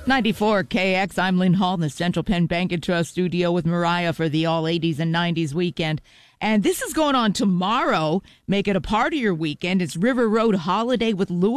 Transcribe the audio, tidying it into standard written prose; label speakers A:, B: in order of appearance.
A: 94 KX, I'm Lynn Hall in the Central Penn Bank and Trust studio with Mariah for the All 80s and 90s weekend. And this is going on tomorrow. Make it a part of your weekend. It's River Road Holiday with Louis.